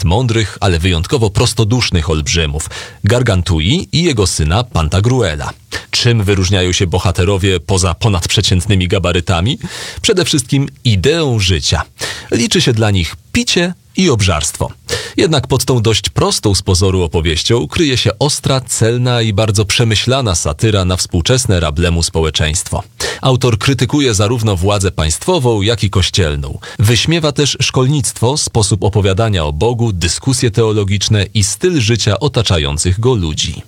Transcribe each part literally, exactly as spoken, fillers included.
niezbyt mądrych, ale wyjątkowo prostodusznych olbrzymów, Gargantui i jego syna Pantagruela. Czym wyróżniają się bohaterowie poza ponadprzeciętnymi gabarytami? Przede wszystkim ideą życia. Liczy się dla nich picie i obżarstwo. Jednak pod tą dość prostą z pozoru opowieścią kryje się ostra, celna i bardzo przemyślana satyra na współczesne Rablemu społeczeństwo. Autor krytykuje zarówno władzę państwową, jak i kościelną. Wyśmiewa też szkolnictwo, sposób opowiadania o Bogu, dyskusje teologiczne i styl życia otaczających go ludzi.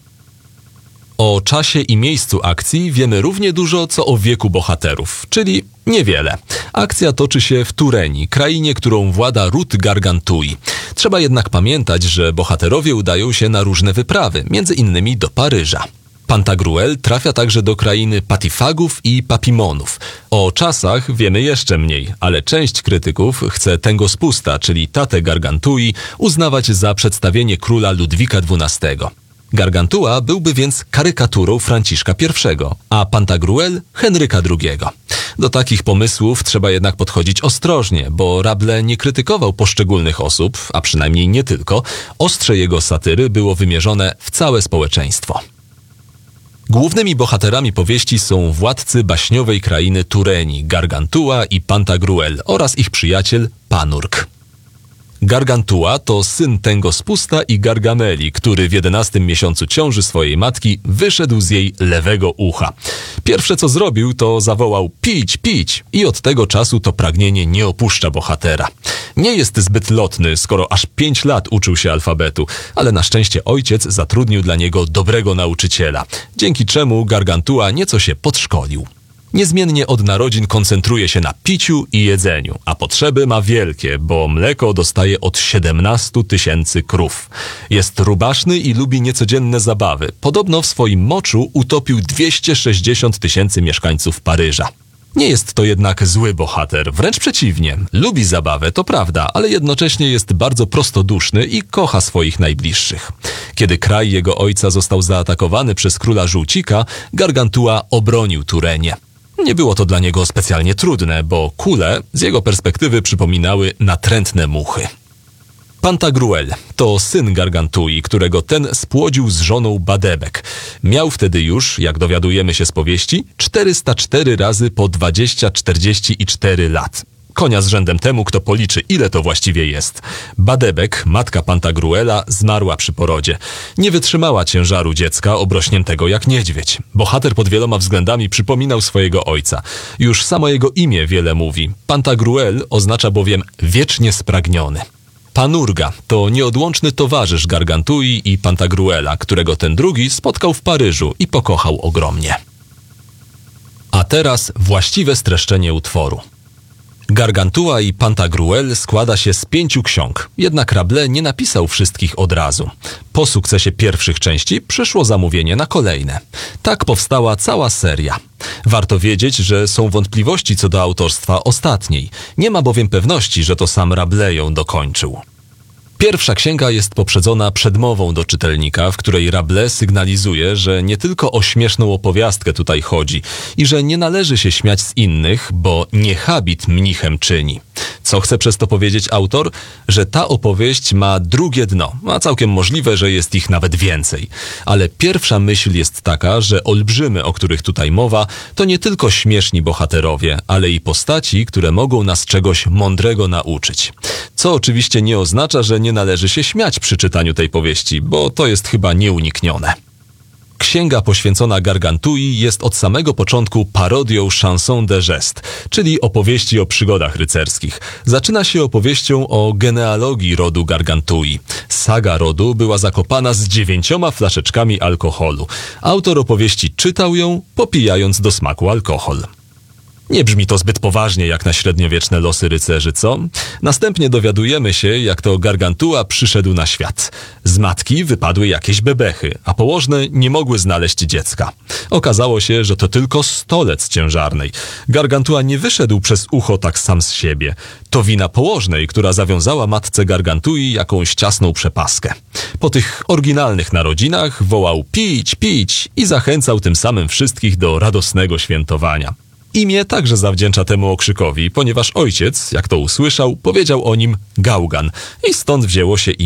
O czasie i miejscu akcji wiemy równie dużo, co o wieku bohaterów, czyli niewiele. Akcja toczy się w Turenii, krainie, którą włada ród Gargantui. Trzeba jednak pamiętać, że bohaterowie udają się na różne wyprawy, między innymi do Paryża. Pantagruel trafia także do krainy Patifagów i Papimonów. O czasach wiemy jeszcze mniej, ale część krytyków chce Tengospusta, czyli tatę Gargantui, uznawać za przedstawienie króla Ludwika dwunastego. Gargantua byłby więc karykaturą Franciszka pierwszego, a Pantagruel Henryka drugiego. Do takich pomysłów trzeba jednak podchodzić ostrożnie, bo Rabelais nie krytykował poszczególnych osób, a przynajmniej nie tylko. Ostrze jego satyry było wymierzone w całe społeczeństwo. Głównymi bohaterami powieści są władcy baśniowej krainy Turenii, Gargantua i Pantagruel oraz ich przyjaciel Panurg. Gargantua to syn Tengospusta i Gargameli, który w jedenastym miesiącu ciąży swojej matki wyszedł z jej lewego ucha. Pierwsze co zrobił, to zawołał pić, pić i od tego czasu to pragnienie nie opuszcza bohatera. Nie jest zbyt lotny, skoro aż pięć lat uczył się alfabetu, ale na szczęście ojciec zatrudnił dla niego dobrego nauczyciela, dzięki czemu Gargantua nieco się podszkolił. Niezmiennie od narodzin koncentruje się na piciu i jedzeniu, a potrzeby ma wielkie, bo mleko dostaje od siedemnastu tysięcy krów. Jest rubaszny i lubi niecodzienne zabawy. Podobno w swoim moczu utopił dwieście sześćdziesiąt tysięcy mieszkańców Paryża. Nie jest to jednak zły bohater, wręcz przeciwnie. Lubi zabawę, to prawda, ale jednocześnie jest bardzo prostoduszny i kocha swoich najbliższych. Kiedy kraj jego ojca został zaatakowany przez króla Żółcika, Gargantua obronił Turenię. Nie było to dla niego specjalnie trudne, bo kule z jego perspektywy przypominały natrętne muchy. Pantagruel to syn Gargantui, którego ten spłodził z żoną Badebek. Miał wtedy już, jak dowiadujemy się z powieści, czterysta cztery razy po dwadzieścia czterdzieści cztery lat. Konia z rzędem temu, kto policzy, ile to właściwie jest. Badebek, matka Pantagruela, zmarła przy porodzie. Nie wytrzymała ciężaru dziecka obrośniętego jak niedźwiedź. Bohater pod wieloma względami przypominał swojego ojca. Już samo jego imię wiele mówi. Pantagruel oznacza bowiem wiecznie spragniony. Panurga to nieodłączny towarzysz Gargantui i Pantagruela, którego ten drugi spotkał w Paryżu i pokochał ogromnie. A teraz właściwe streszczenie utworu. Gargantua i Pantagruel składa się z pięciu ksiąg, jednak Rabelais nie napisał wszystkich od razu. Po sukcesie pierwszych części przyszło zamówienie na kolejne. Tak powstała cała seria. Warto wiedzieć, że są wątpliwości co do autorstwa ostatniej. Nie ma bowiem pewności, że to sam Rabelais ją dokończył. Pierwsza księga jest poprzedzona przedmową do czytelnika, w której Rabelais sygnalizuje, że nie tylko o śmieszną opowiastkę tutaj chodzi i że nie należy się śmiać z innych, bo nie habit mnichem czyni. Co chce przez to powiedzieć autor? Że ta opowieść ma drugie dno, a całkiem możliwe, że jest ich nawet więcej. Ale pierwsza myśl jest taka, że olbrzymy, o których tutaj mowa, to nie tylko śmieszni bohaterowie, ale i postaci, które mogą nas czegoś mądrego nauczyć. Co oczywiście nie oznacza, że nie należy się śmiać przy czytaniu tej powieści, bo to jest chyba nieuniknione. Księga poświęcona Gargantui jest od samego początku parodią chanson de geste, czyli opowieści o przygodach rycerskich. Zaczyna się opowieścią o genealogii rodu Gargantui. Saga rodu była zakopana z dziewięcioma flaszeczkami alkoholu. Autor opowieści czytał ją, popijając do smaku alkohol. Nie brzmi to zbyt poważnie jak na średniowieczne losy rycerzy, co? Następnie dowiadujemy się, jak to Gargantua przyszedł na świat. Z matki wypadły jakieś bebechy, a położne nie mogły znaleźć dziecka. Okazało się, że to tylko stolec ciężarnej. Gargantua nie wyszedł przez ucho tak sam z siebie. To wina położnej, która zawiązała matce Gargantui jakąś ciasną przepaskę. Po tych oryginalnych narodzinach wołał pić, pić i zachęcał tym samym wszystkich do radosnego świętowania. Imię także zawdzięcza temu okrzykowi, ponieważ ojciec, jak to usłyszał, powiedział o nim Gaugan i stąd wzięło się imię.